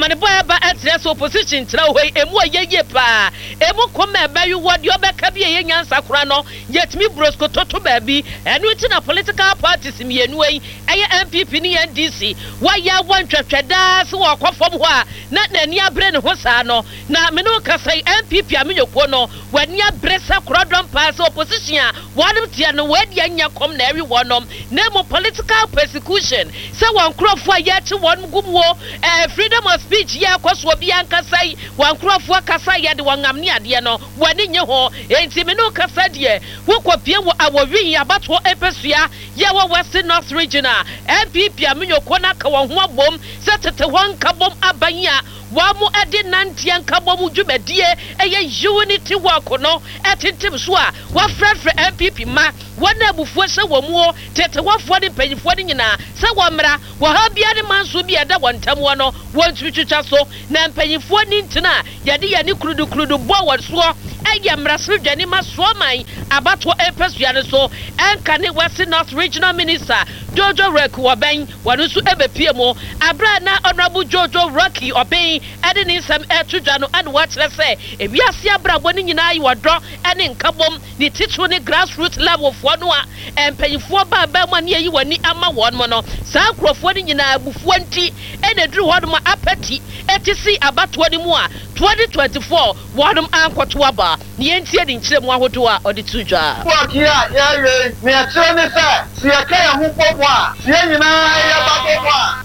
boy ba address opposition tra ho emu ayeye pa emu koma ba yu wodi obeka bi ye nyansa kora no yetimi brosko toto ba bi enu ti na political parties mienu yi eye MPP ni NDC wa ya wantwetweda se wo kofom ho a na nani abre ne ho saa no na me no ka sai MPP amenyoko no wani abre sa korodon pass opposition a wonim tie no wadi anya kom na ewi wonom na mo political persecution se won krofo a ye che won gumwo freedom of speech ye kwaso bi ankasai won krofo kasa ye de won amne ade no wani nye ho enti me no kasa de wo kopie wo awowi abato epesua ye wo Western North Regional MPP amenyoko na ka won ho abom se tete won ka bom abanya wamu edi nantian kabomu dwumadie eye unity work no etintim so a wa frefre MPP ma wona abufuo se wamuo tete wafo ne panyifo ne nyina se womra wo ha bia ne manso bia da wontam no wontwitwitwa so na panyifo ni ntina yade ya ne krudu bo wonso eye mrasre dwane maso man abato epesua ne so enka ne Western North Regional Minister Jojo Rocky Oben wanu su ebepie mo abra na honorable Jojo Rocky Oben ade ne nsam etudwa no ane wa kire se ewiase abrabo ne nyina yi wodo ane nkabom ne titro ne grassroots level fo no a empanyifo ba ma ne yi wani ama won mo no saa krofo ne nyina abufuo nti ene duru hodom apati etisi abato ne mu a 2024 wonum ankoto aba ne entie de nkire mu ahodo a ode tudwa wakia yawe ne akire ne se se yaka ya hu popo a se nyina ya ba popo a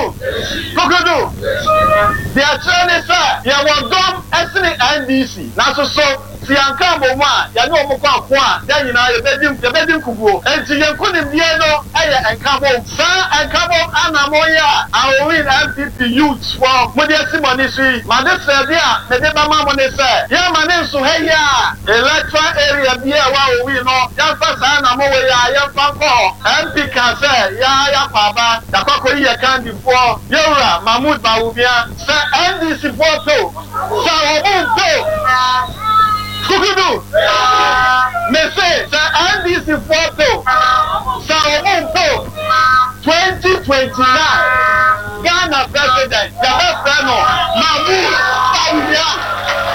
kokodo de akire ne se ya wodom esne NDC na so si anka bomu a ya ne omukọ akọ a ya nyina ya bedim kubuo enti yenkonim die no eye anka bom sa anka bom anamoya awin MPP youth for modesi monisi ma de se dia me de ba ma mo ne se ya ma ne so heya electoral area bia wa owi no ya fa sa na mo we ya fa ko MP ka se ya kwaba ya kwako ye kandi for yewra Mahmoud Bawumia se NDC photo sa obunto Kukudu me say the NDC photo sa obunto 2029 Ghana president the best no Mahmoud Bawumia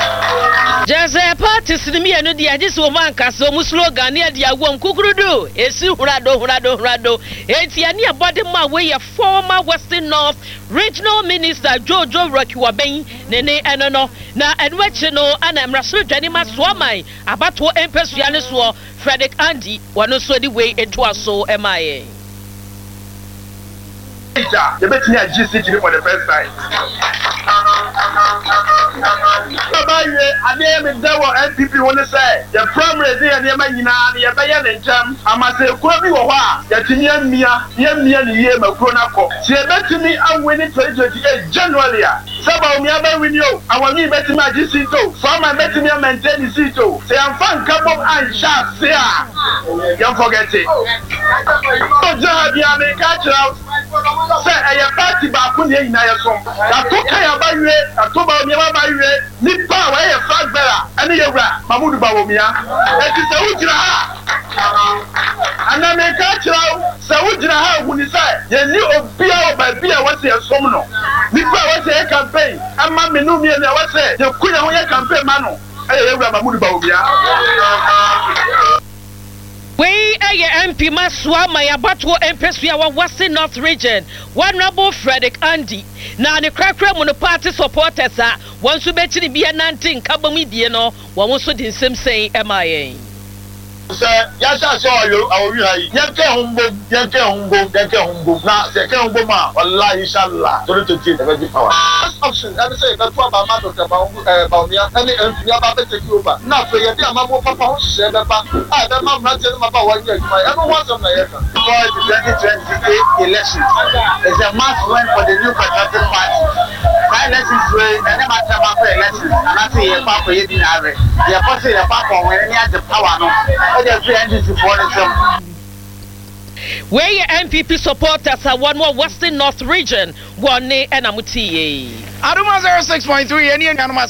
Jose parties ni mienu di agisi wo man kaso mu slogan ne dia wom kukurudu esi hurado enti ani abode ma we ye former Western North Regional Minister Jojo Rocky Oben nene enono na enweche no ana mraso dwane masoaman abato empesua ne so Frederick Andy wano so di we eto aso emaye you bet me a GC for the first time. Baba ye ade me dawo NPP won say the primary dey na ma nyina na ye beya ne ntam amase kuro bi wo ho a ye tinya mia ne ye makuro na ko se betimi awini 2028 January a saba omi aba wini o awani betimi a GC to farmer betimi a maintain the seat o se am fan kabom an sha se a you forget it so ja bia me ka chira say a party ba kun ye ina ye so da to kan ya ba yue da to ba mi ba yue ni pa wa ye flag bearer ani ye wura Mahmoud Bawumia e ti se ujira ha ana me ka chira se ujira ha hu ni say ye ni obia o ba bia wa se som no ni pa wa se campaign ama me no mi na wa se ye kunya ho ye campaign ma no e ye wura Mahmoud Bawumia we MP Maswa Mayabato Empesua wa Western North Region Honorable Frederick Andy na ne krakra mu no party supporters a won so be chiri bia 19 kabomi die no won so din sem sei emayen Sir, yes, I saw you. I will be Yanke Humbo. Now, the Humbo, Allah, inshallah. So, to take the very power. Option, let me say, that's what I'm about Bawumia. Any never take you over. Now, for your dear Mamma, Papa, share the back. I don't know nothing about 1 year. I don't want some year. For the 2028 election, there's a mass win for the new Patriotic Party. By elections, any matter about elections, and I say, a papa, you didn't have it. You're possibly a papa when any other power. Where your MPP supporters are one more Western North Region, one ne enamuti. Aduma 06.3, any Anuma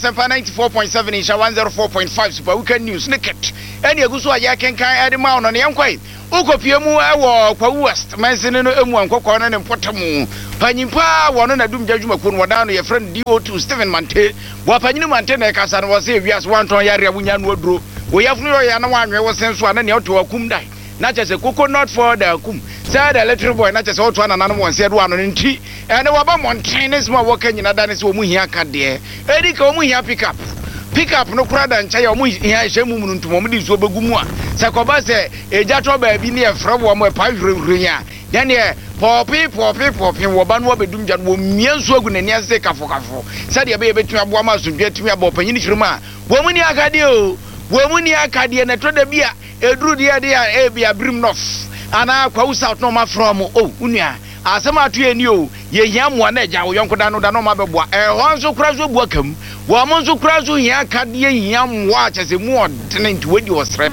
94.7 inch 104.5 Super Weekend News. Nicket. Any Aguswa Yakan Kai Adima on the Yankway. ukopie mu ewo kwa west mensene no emu ankokɔ no ne mpɔtamu panyimpa wɔno na dum jadwuma ko no wɔda no ye friend DO2 Stephen Mante wo panyini Mante na kasa no wɔse wiase wanton yare abunya no aduro wo yafunu yo ya na wanwe wo senso ana ne oto akum dai na kyese coconut for the akum say the little boy na kyese oto ana nanom wonse do ano nti ene wo ba monten ne sma wo kanyina da ne se wo mu hia ka de edi ka wo mu hia pick up no kura da ncha ya wo mu hia hyemu mu ntumo mu di so begumu a se ko ba se eja to ba bi ne e fra wo mo pa hwehwehnya ya ne popi wo ba no obedum gya wo mienso agu nani ase kafo se de be betumi aboa ma so dwatumi abo panyini firima wo mu ni akade o wo mu ni akade na to da bia eduru de a bia brim nof ana kwa south no ma from o unua asema atu eni o ye hia moa na eja wo yonko da no ma beboa ho nso kura so bua kam wo mo nso kura so hia akade hia moa kyese mu odene nti wodi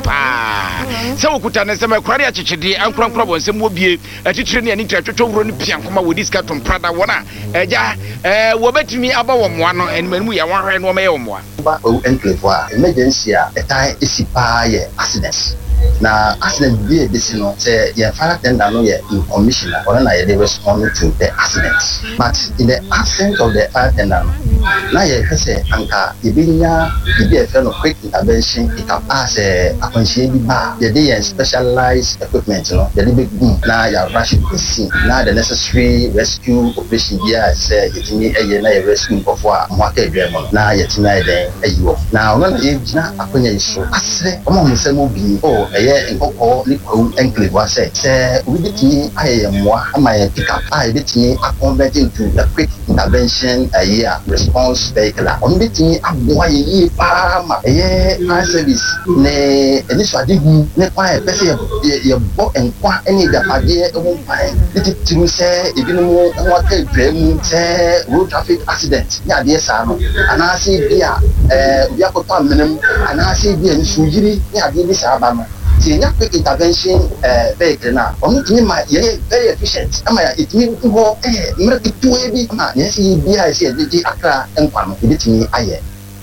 osrepa se wokuta ne se makura de akyekede ankurankura bo nsem obie atitire ne ani twetwo wuro ne piankoma wodi ska tom prada wona eja wo betimi aba wo moa no enimanu ya wonhwe no me ye wo moa ba o enclave a emergency a etai esipa ye accident na accident bi e desi no say ye fire tender no ye in commissioner or na ye dey respond to the accident but in the absence of the fire tender na ye hwese anka ebinya ebi e fe no quick intervention it can pass akwanhie bi ba ye dey specialized equipment no ye dey big na ya rush to see na the necessary rescue operation here say yetimi eye na ye rescue of wa mwaka edwemo na yetimi eye eyiwo na ona ye gina akwanya iso asre omo musemo bi o eye nkoko ni kwa enclave wa say we betimi aye mwa ama ye pick up aye betimi convert into the quick intervention here response vehicle on betimi aboa ye pa ma eye fire service ne eniso adigu ne kwa e pese ye bo enkwa eni da pade e ho pan titiru say ebinum nwaka edwam say road traffic accident ya de sa no ana se bia obi akota menem ana se bia nsu yiri ya de bi sa ba no the quick intervention vehicle na on timi ma ye very efficient ama ya itimi ho mmereke tuwe bi ma ne si bia se de akra enkwa no ebitimi aye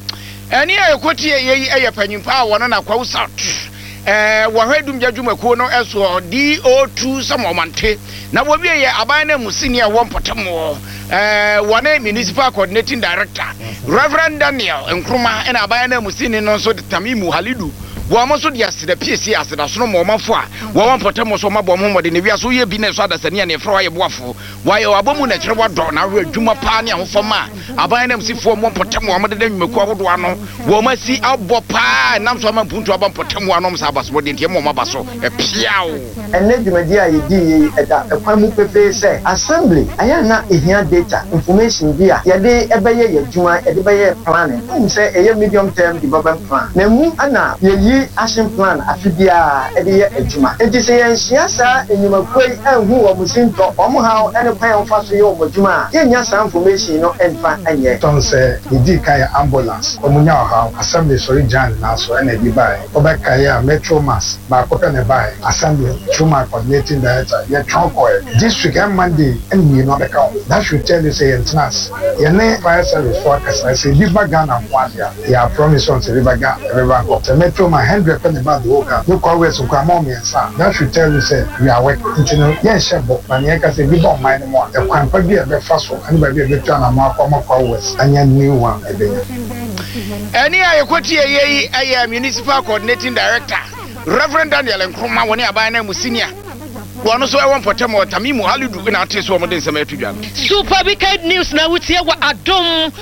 eni ayekoti ye panyimpa wono na kwa south wo hwedum jadwumakuo no eso DO2 Samomante na wo wie ye aban na musini a wo mpotamo wone municipal coordinating director Reverend Daniel Nkrumah na aban na musini no so Tamimu Halidu wo mo so dia sida PSC asida so no mo mafo a wo mpotamo so mabɔ mo mode ne wiaso ye bi na so adasani ne frɛ wa ye boafo wa ye wabomu na kyerɛ wadɔ na we adwuma pa ne ahofoma aban na musifo mo mpotamo mo de dwumakuo abodo ano wo masi abɔ pa nam so ma mpuntu aba mpotamo ano msa abaso de ntie mo mabaso piao enne dwumadi a ye di eda ekwan mu pepe se assembly aya na ehia data information bi a ye de ebeye ye dwuma ye de beye plan se eye medium term development plan na mu ana ye action plan afibia ede adwuma enti se yenhia sa enyumakoi anhu wo musinto omo ha ene kwan fa so ye wo adwuma yenya sa information no enfa anye ton se idi kai ambulance omunya ha assembly sorry jan na so ene bi bai obekai a metro mass ba ko ne bai assembly trauma coordinating director ye tronko district and Monday and we not account that should tell you say entnas ye ne fire service forecast say bi bagana kwadia ya promise on say bagana everyone go the metro man 100 penny bad worker no always so come on that should tell you say we are working internal yes shebo na ye ka say bi bon mind mo e kwan pa bi e be faso ani ba bi e be twa na mo akoma kwa west anya new one e be eni ayekoti ye municipal coordinating director Reverend Daniel Nkrumah woni aban na musinia wono so e won potemo Tamimu Halidu na ate so mo de nsema atudwa Super Weekend News na wutie wa Adom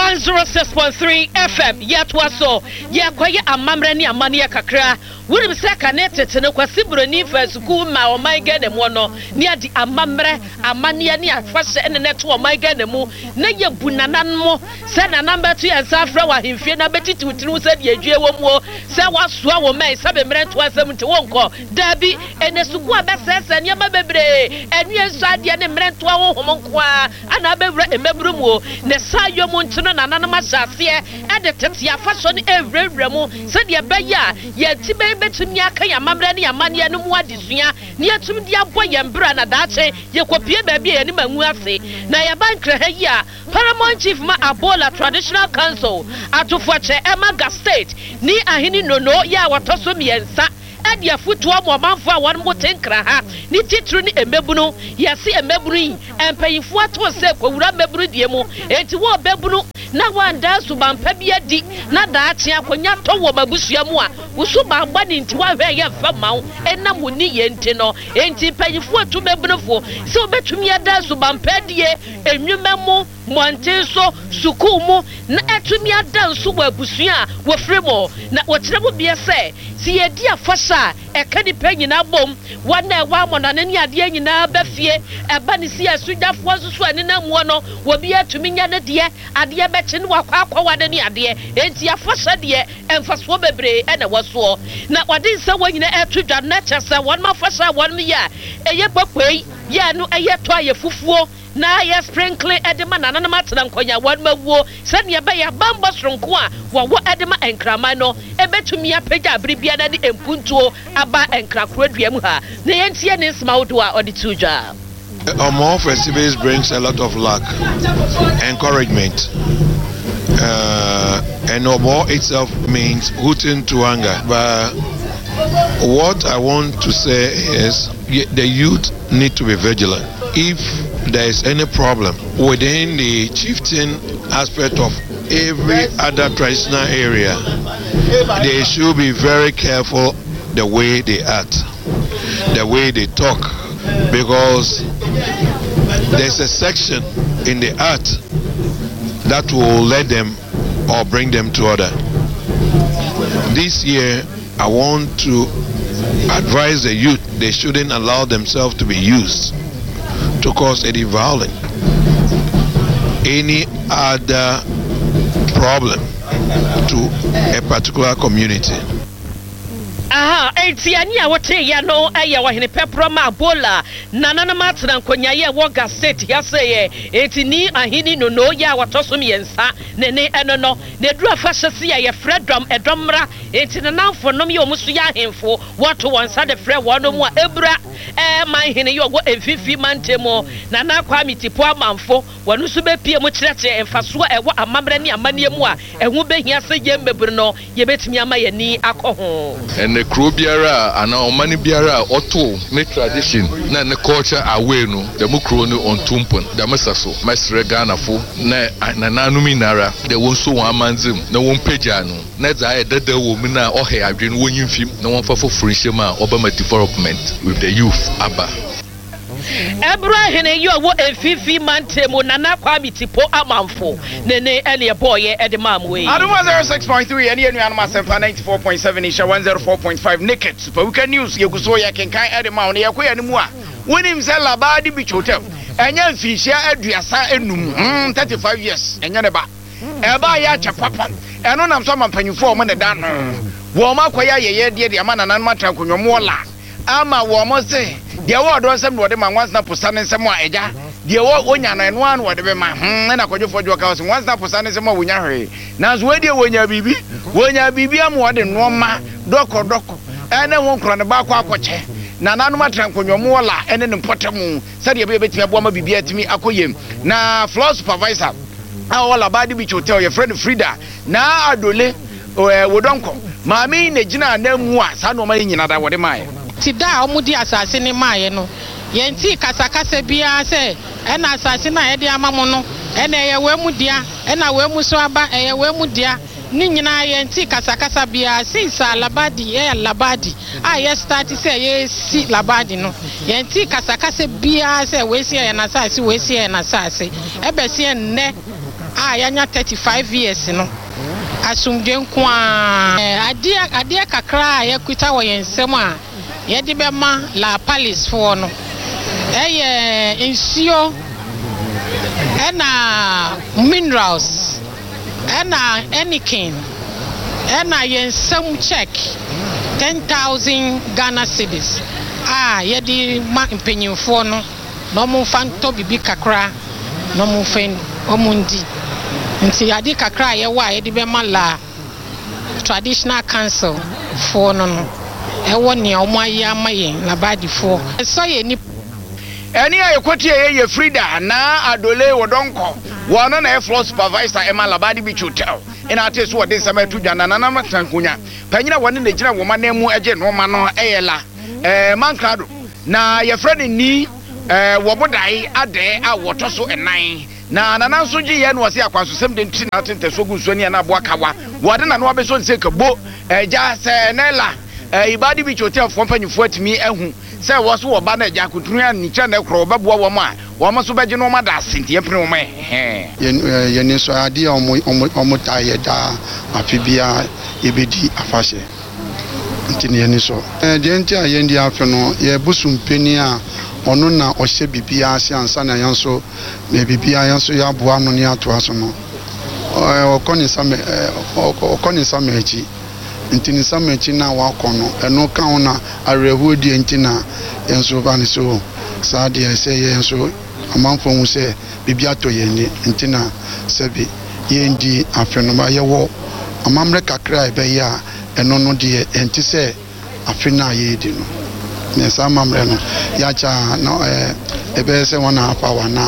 106.3 FM yatwa so ye kwaye amamre ni amane ya kakra wurim se connected ne kwasi broni fasku ma o my gane mu no ne adi amamre amane ne afase ene neto o my gane mu na ye bunanan mo se na number 2 ansa fra wa hemfie na betiti wutinu se de adwie wo mu se wasoa wo mai sabe mre to asem te wonko dabi ene suku abesese ne ma bebre enu enso ade ne mre to wo homonkoa ana bebra emebru mu ne sayo mu ntino na nanama hyase e de tete afaso ne evrewre mu se de beya ye tibe betumi aka ya mamre ne amane no mu adesua ne atum de abo ye mbra na daache ye kopie ba bia ye ne mangu ase na ya bankra ha yi a Paramount Chief ma Abola Traditional Council atofoche Emaga State ni ahini nono ya watoso miensa ade afutuo mo manfo a won mo tenkra ha ni titru ni emebunu yesi emebunu yi empanyifo ato se kwawura mebunu die mu enti wo bebunu na wanda subampa bi adi na daache akonya to wo mabusua mu a wusu ba agba ni nti wa hwe ye fa mawo enam woni ye nti no enti panyifo atu bebunufo se obetumi ada subampa die enwuma mu montenso suku mu na atumi ada nso wa abusua wo fremo na wo kire mu bia se si ye di afasa e ka ni panyina bom wana wa monane ni ade nyina ba fie eba ni si asudafo nso ani na mu no wo bia atumi nya ne de ade beche ni wakwa wade ni ade enti afasa de emfaso bebre ena waso na wade nsa wanyina etudwa na kyesa won mafasa won ya eye pakwei ya no eye to aye fufuo na ya sprinkle edema na nanama tena nkonya won mawuo sane ya ba ya bamba sronko a wo edema enkrama no ebetumi apagya abribia na de empuntuo aba enkrakro duam ha na yentie ne nsmawdo a odi tudwa. More festivals brings a lot of luck, encouragement, and Omo itself means hooting to anger. But what I want to say is the youth need to be vigilant. If there is any problem within the chieftain aspect of every other traditional area, they should be very careful the way they act, the way they talk, because there's a section in the art that will let them or bring them to order. This year, I want to advise the youth they shouldn't allow themselves to be used to cause any violence, any other problem to a particular community. Aha, enti ani a wote ya no aya wahene pepro ma bola nanana matran konyaye woga state ya seye enti ni ahini no no ya watosom yensa ne ne eno no ne duru afahye ya ye fredom edomra enti nanamfo nom ye omusu ya ahemfo woto wonsa de fre wono mu a ebra manhene yo go emfifi mantemo nana kwa mitipo amanfo wonu so bepie mu kirete emfaso ewo amamra ni amane mu a ehu behia se ye mbebru no ye betimi ama ye ni akoho ene kro biara ana omani biara oto ne tradition na ne culture away no de mu kro no ontumpon de mesaso mesre Ghana fo na nananumi nara de wonso won amanzem na won pagya no na za e dada wo mu na ohe adwen wonyin fim na won fa fo friendship ma obama development with the youth aba Ebrahene yo wo efifi mantemo nana kwa mitipo amanfo nene ele boye edemamwe Aduma 06.3 ene enu anuma sempa 94.7 isha 104.5 naked super weekend news yeguso ya kenkan edema ne yakoya ne mu a wonim se labadi beach hotel enya mfihia aduasa enum 35 years enya ne ba eba ya chapapa eno nam so mampanyufo o mo ne dan wo makoya yeye de ama nanan matra konyomo la ama wo mo se de wo do nsem wo de ma once na posane nsem a eja de wo onya na eno an wo de be ma na kwadwofo dwo ka so once na posane nsem a wonya hwe na so we de wonya bibi am wo de no ma doko ene won kro ne ba kwa akoche na nanu matran konyomo la ene ne potemu se de be betimi abo ma bibi atimi akoyem na floor supervisor awala badi beach hotel your friend Frida na adole wodonko maami ne gina na mu a sa no ma nyina da wode mai ti da omudi asase ni maaye no yenti kasakasa bia se ena asase na ye de amamu no ena ye wemu dia ena wemu so aba ye wemu dia ni nyina yenti kasakasa bia sinsa labadi ye labadi ye start se ye si labadi no yenti kasakasa bia se we si ye na asase we si ye na asase ebe si enne yanya 35 years no asumdwe nko ade kakra ye kuta wo yensem a yedi bema la palace for no insio ena minerals ena anything ena yensem check 10,000 Ghana cedis yedi ma mpenyimfo no no mo fanto bibi kakra no mo fen omundi nti ade kakra ye wa yedi bema la traditional council for no ewo ne omo ayi amaye labadi fo so ye ni Any I quote ye Frida na Adole Wodonko. One on a floor supervisor Emma Labadi Beach Hotel. And I tell you what this summer to Janana Tankunya. Penina one in the general woman name agent woman Ella Mancado. Na your friend in knee Wabodai Ade a water so a 9. Na Nansuji Yan was here for something out in the Sogu Sonia Wakawa. What an Wabeson Sekabo, just Nella, Ibadi Beach Hotel company for me. Say was what banner Jacutrian Nichana Croba Wama, Wamasubajino Madas, Yepro. Yeniso idea omutaya da afibia ebedi afashe. Ntini yeniso. Denti ayendi afeno ye busum peni a ono na ohye bibia ase ansa na yanso me bibia yanso ya boa no ne ato aso no. Okoni same echi. Ntini samechi na wakono eno ka ona arehu di ntina enso bani so saade ese yenso amanfo hu se bibia to yeni ntina sebi yendi afenoma yewo amamre kakra ebe ya eno no de enti se afena yedi no ne samamre no ya cha no ebe se wana afa wana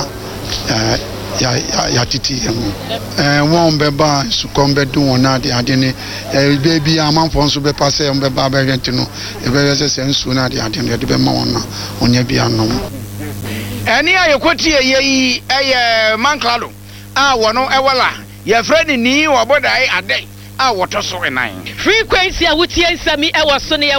ya titi won beba sukombe du wona de ade ne baby amanfo nso be passe on beba ba hwenti no e be se nsu na de ade ne de be ma wona onya bia no eni ayekoti yeyi manklalo a wono ewala ye friend ni wobodai ade a woto so 9 frequency a wutie nsami e waso ne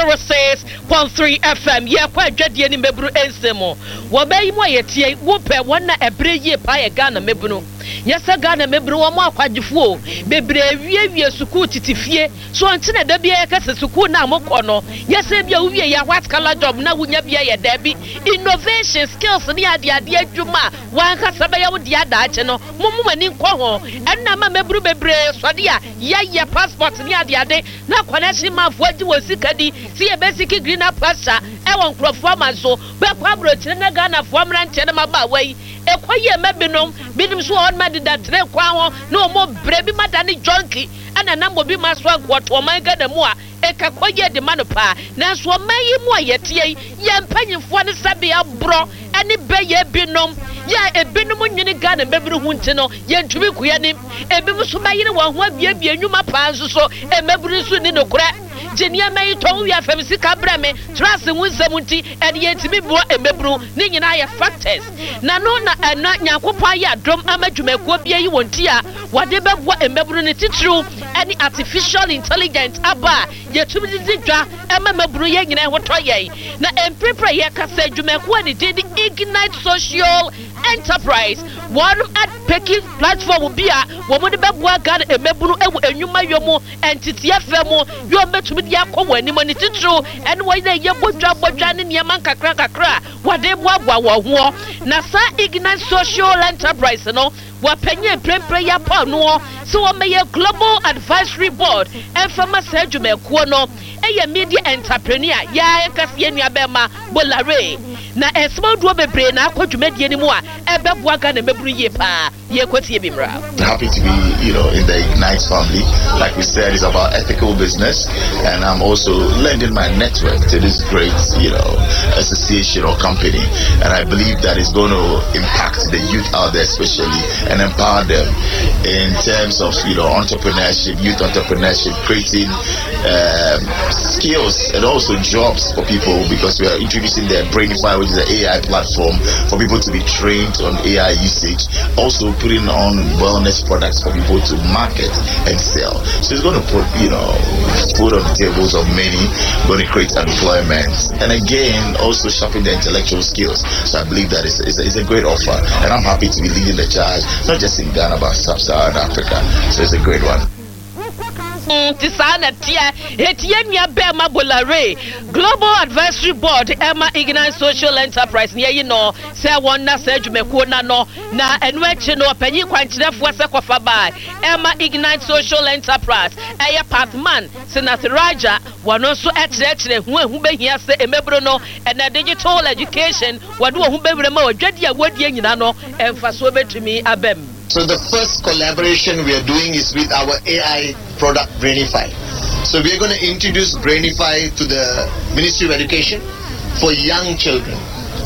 106.3 FM ye kwa adwadie ni mebru ensemo wo bayi mo yetie wo pe wona ebre ye pa ye Ghana mebru yesa Ghana mebru wo mo akwagifuo bebre wie suku titifie so ntine da bia ye kase suku na amokọ no yesa bia wie ya what color job na wunya bia ye da bi innovation skills ni ade adwuma wan kasa ba ya wo dia da ache no mumani nkọ ho enna ma mebru bebre so dia ya passport ni ade na connection ma fo adi wo sikadi si e basic green pasture e won krofo amazo be kwa brochire na Ghana fo amrante na maba wai e kwaye mabinom binim so on made that tre kwa ho no mo brebi madani junkie ana nambo bi maso agwoto man Ghana mu a e ka kwaye de manopa na so mayi mu ayetie ye mpanyimfo ne sabe abro ani be ye binom ya ebinom nyini Ghana mebiri hunti no ye ntumi kuya ni ebimu so mayire wo ho abia nyuma pa nso so e mebiri so ni nokura Jenia may told you from Sikabrame, trust and wisdom, and yet to be brought a mebru, Nina factors. Nanona and not Yakopaya, drum amajume, Quabia, you want here, whatever what a mebrunity true, any artificial intelligence, Abba, yet to be the Emma Mabruya, and what I na and prepare Yaka said you make what it did ignite social enterprise. One at Peking platform will be a woman about God a mebru and you may yomo and Titiafemo, you are met to be Yako when you money true and why they yabo drop what Janin Yamanka crack what they war Nasa ignite social enterprise no what penny and prayer no so I may a global advisory board and from a surgeon Kuono a media entrepreneur ya Cassiania Bema Bolare na a small drobbe brain na kwa media anymore ebe bwaga na mebru ye pa ye kwati bimra. Happy to be, in the Ignite family. Like we said, it's about ethical business, and I'm also lending my network to this great, association or company, and I believe that it's going to impact the youth out there especially and empower them in terms of entrepreneurship, youth entrepreneurship, creating skills and also jobs for people, because we are introducing the Brainify, which is an AI platform for people to be trained on AI usage, also putting on wellness products for people to market and sell. So it's going to put food on the tables of many, going to create employment, and again also sharpen the intellectual skills. So I believe that it's a great offer, and I'm happy to be leading the charge, not just in Ghana but sub-Saharan Africa. So it's a great one. Tisana tia etienya Bema Bolare Global Advisory Board Emma Ignite Social Enterprise near say one na say jumekuna no na enweche no panyi kwanchirefo se kofa bai Emma Ignite Social Enterprise eya partman Senator Raja wano so ekyerechire hu behia se emebro no and digital education wado hu bewre ma odwade awodie nyina no emfa so betumi abem. So the first collaboration we are doing is with our AI product Brainify. So we are going to introduce Brainify to the Ministry of Education for young children.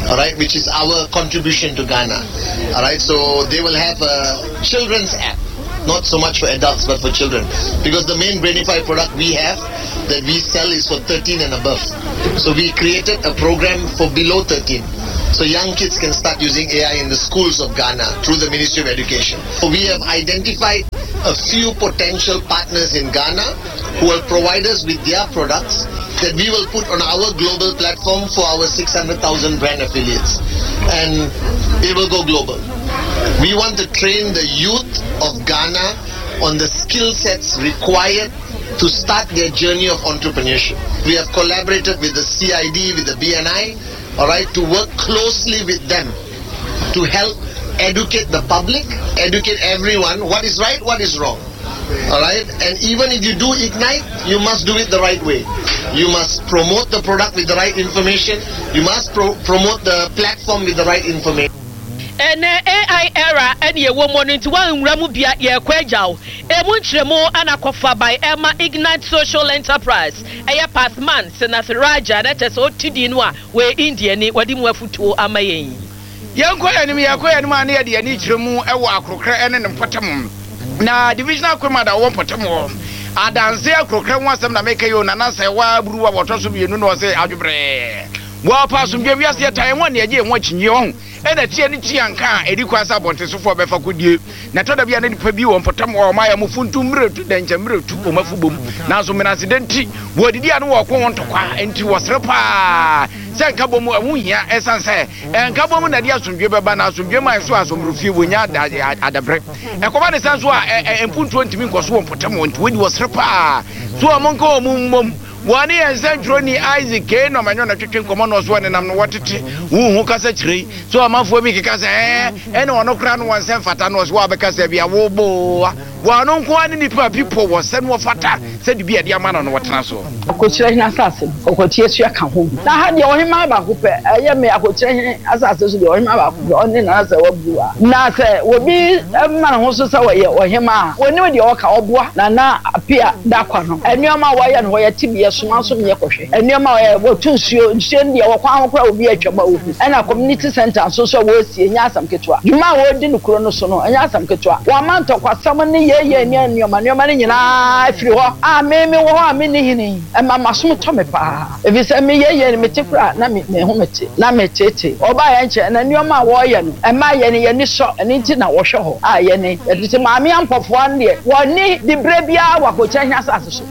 all right, which is our contribution to Ghana. All right, so they will have a children's app, not so much for adults but for children, because the main Brainify product we have that we sell is for 13 and above. So we created a program for below 13. So young kids can start using AI in the schools of Ghana through the Ministry of Education. So we have identified a few potential partners in Ghana who will provide us with their products that we will put on our global platform for our 600,000 brand affiliates. And it will go global. We want to train the youth of Ghana on the skill sets required to start their journey of entrepreneurship. We have collaborated with the CID, with the BNI, all right, to work closely with them to help educate the public, educate everyone what is right, what is wrong. All right, and even if you do Ignite, you must do it the right way. You must promote the product with the right information. You must promote the platform with the right information. And AI era and ye woman into one Ramubia ye kwejao. E munchemo anakofa by Emma Ignite Social Enterprise. Aya pathman Senator Raja that is otidinwa we Indian wadimu futu amaye. Yanko enemy yakwa enema na de ani chiremu ewo akrokra ene ne mpatamu. Na divisional commander won patamu. Adanse akrokra wasem na make yo na nanse wa buruwa wotoso bienu no se adwobre. Wa pasum bia wiase tae won ne age won chinye ho. Ena tie ni tie anka edikwasa bontesofo befa kodie na toda bia na nipa bi won potam o ma ya mufuntu mretu denche mretu o mafubom na so menaccidenti wodidi anu wo ko won tokwa enti wosrepa se nka bomu amuhia esanse nka bomu na dia asomdwe beba na asomdwe man so asomrofie wonya adabre ekoba ne sanso a empuntu ntimi nkoso won potam won wodi wosrepa so amonka o mum wani ensantroni ni Isaac ke no manyo na twetwe nkomo no so ne nam no wotete hu kasa kire so amafo bi kekasa ene wono kra no wonsen fata no so abekasa bia wo bo wano nko ani nipa people wo se no fata se de bia de amana no wotena so akokyire hin asase okotie su aka ho na ha de ohima ba ko pe eye me akokyire hin asase so de ohima ba ko oni na se wabuwa na se obi mana ho so se wo ohima oni de oka oboa na apia da kwa no enuoma wo ye no wo ye tibie soma so me kohwe enuoma wo tunsuo nsuo de wo kwa ho kra obi atwaba obi na community center so wo sie nya asam ketwa dwuma wo di no kuro no so no nya asam ketwa wo manto kwasam ne ye ni enuoma ne nyina afiri ho me wo ho me ni hini mama so to me pa ebi se me ye ni metekura na me ho mete na me tete oba ya nche na enuoma wo ye no ma ye ni so eni nti na wo hwe ho ye ni edite maame ampofo an de wo ni di brebia wakocha nya asase so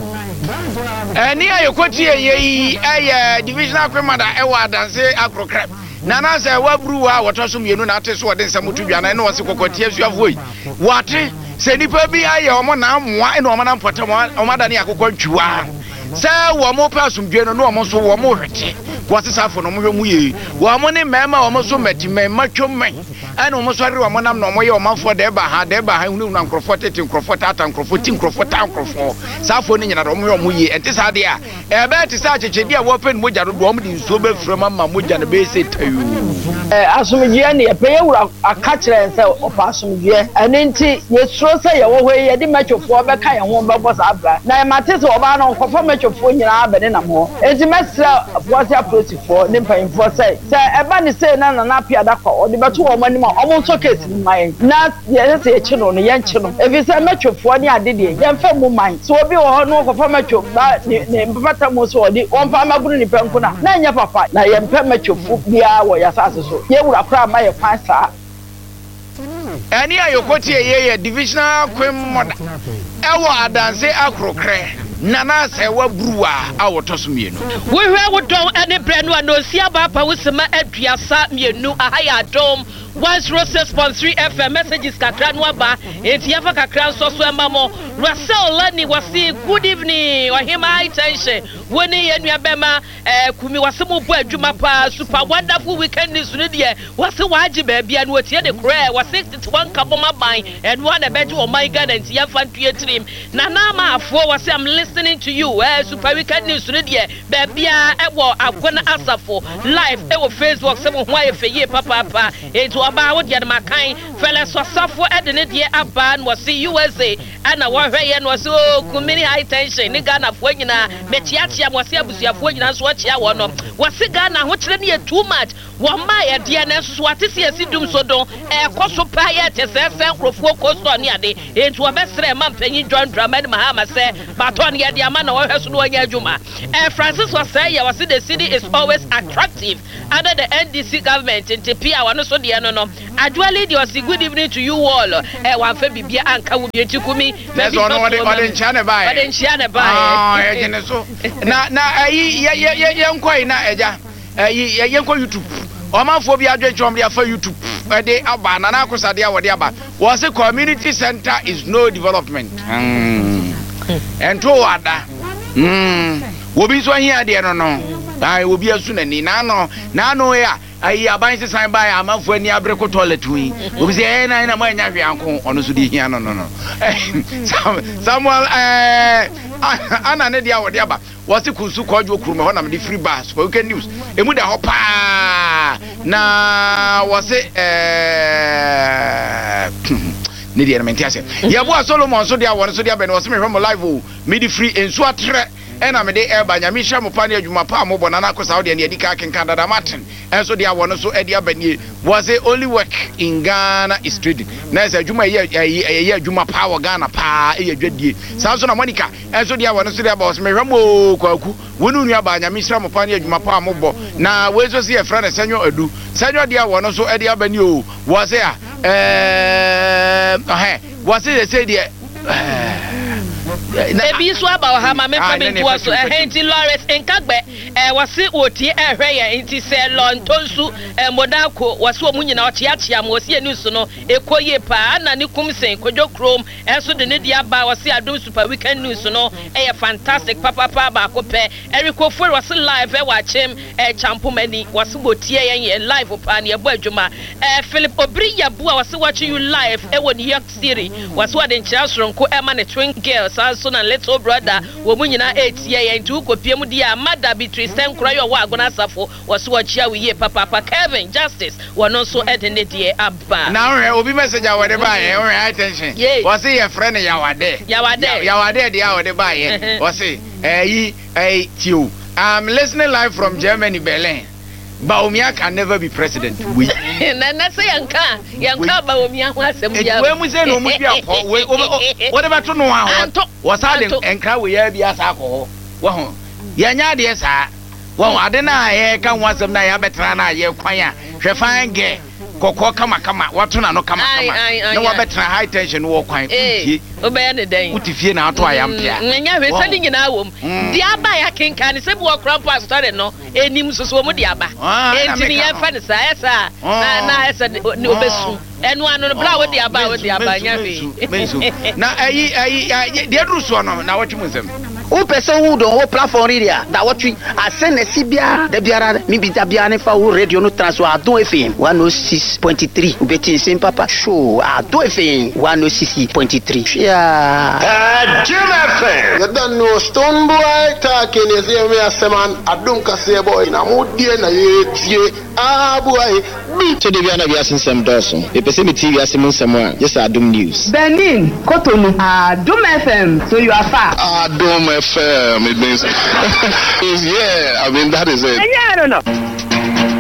eni ayokoti ye aye divisional commander ewa danse akrokrap na na se wabruwa wotoso mienu na ate so ode nsamutu dwana na wose kokotie suafoi wate se nipa bi aye omo na amoa ene omo na mpotam omo da ne akokọ ntwiwa se wo mo pasumdwe no omo so wo mo hwete wasesafo no mo hwe mu ye wo mo ne mema omo so mati mema twommen ana omo so re wo mo nam no omo ye omo fo de ba ha hunu na nkrofo tete nkrofo tata nkrofo ti nkrofo ta nkrofo safo ne nyina do omo ye omo ye enti sa de a ebe ti sa chechedi a wo pen moja do omo di nso be frema ma moja ne be se tayu asumdwe ne pe ye wura aka kire nse opa asumdwe ene nti yesuro se ye wo hwe ye di matwofo be ka ye ho be bo sa abra na matese oba no nkofo matwofo nyina abene nam ho enti mesra aboase aprotifo ne mpanyimfo se eba ne se na apia da kwa odi beto wo mani ma omo nso case ni mai na ye se ye chino no ye nchino efi se matwofo ne ade de ye mfa mu mai so obi wo ho no nkofo matwof ba ne mpata mo so odi wonfa maguru ni penku na nya papa na ye mpa matwofo bia wo ya sase so ye wura kra ma ye kwansa eni ayokoti ye divisional commander ewo adanse akrokre nana se wabruwa awotoso mienu we hwe wodon ene brenu anosia ba pa wusema aduasa mienu ahaya dom once Roses sponsor FM messages kakra no aba enti yafa kakra so emamo Russell Lani wasi good evening or him high tension woni yenua bema kumi wasemu bo adwuma pa super wonderful weekend ni sunu de wasi waji ba bia no tie de kra wasi 61 kaboma ban and one beji o my god enti yafa ntuetrim na na ma afo wasi I'm listening to you super weekend ni sunu de ba bia ewo agona asafo live ewo Facebook semo ho ayefeye papa enti ba wo de ma kan Felix Osafo e de ne de aba no se USA ana wo hweye no se o kumini high tension ni Ghana fo nyina metiatia mo se abusuafo nyina so chia wo no wo se Ghana ho kire ne too much wo ma ye de na so wate se asidum so don e koso pa ye te se nkrofo kosto ne ade entu obesre ma mpanyin John Dramani Mahama se baton ye de ama na wo hwe so no anya adwuma Francis was say ye was the city is always attractive under the NDC government in Tepia wano so de no no actually there was a good evening to you all wan fa bibia anka wo bi etikumi maybe on chane bai on chane bai ah e jene so na ayi ye nkoi na eja ye nkoi YouTube omanfo bi adwe chom dia fa YouTube de aba na akosa de awode aba was a community center is no development ento wada wobi so hia de no ai obi asu na ni na no ya ai aban se san bai amafo ani abreko toilet wi obi se na ma nya hwianko ono so di hia no Samuel ana ne dia wode aba wasi kunsu kwajo kuruma ho na me free bus for weekend news emu da ho pa na wasi ne dia mentiase ya bo Solomon so dia won so dia be no wasi me hwemo live o me di free ensu atre ena me de eba nya me hwa mo pa ne adwuma pa mo bo na na kosa wo de ne edika kenkan dada Martin enso dia won so e dia banie was only work in Ghana is trading na esa adwuma ye adwuma pa wo Ghana pa e adwadie sanso na Monica enso dia won so dia ba was me hwemo kwaku wonu nua ba nya me hwa mo pa ne adwuma pa mo bo na we so se e fra na sanyo adu sanyo dia won so e dia banie o was was it say dia ebi so aba ha ma me fa me to so Henti Lawrence Nkagbe wasi oti ehwe nti se lontonsu modako wasi omunyina otiatia ma wasi enu so no ekoye pa na ne kumsen kodwo krom enso de ne dia ba wasi Adom Super Weekend News no fantastic papa ba ko pe Eriko for wasi live wa chem champomani wasi botie yen live pa na ebo adwuma Philip Obriya bua wasi watching you live wo New York City wasi wa de nchira soronko ma ne twin girls also na little brother wo munyina etie yen tu kopie mu dia Mada Beatrice Tenkrayo wa agona safo wasi wachia wiye papa Kevin Justice wono so edene die aba na obi message awade ba ye attention wasi ye friend yawade dia awade ba ye wasi tio I'm listening live from Germany, Berlin. Baumia can never be president. We. Na say yanka Baumia ho asem ya. We mu say no mu bia ko. Whatever to know how. Was had enka we ya bia sa ko. Wo ho. Ya nya de sa. Wo ade na ye kan wasem na ya betra na ye kwan a. Hwe fan ge. Koko kama watu na no kama na wa betra high tension wo kwan tie obeya ne den utifie na ato ayampia nya hwe sani nyina wom di aba ya kenka ne se bu okrampa story no enim soso mu di aba entini ye fa ne sa esa na esa ne obesu enu anu no bla wo di aba nya hwe na ayi de ruso no na watwum nsem o person who don o platform area that what we asene sibia de biara mi bi tabia ne fa wo radio no transfer Adom FM 106.3 ubeti sim papa show Adom FM 106.3 yeah Jim FM you don't know Stone Boy talking is here me aseman Adom kase boy na modie na yetie boy to the Viana Biasin Dawson e pese mi TV asim nsem a yes Adom News Benin Kotonu Adom FM so you are far Adom FM it means is yeah I mean that is it yeah I don't know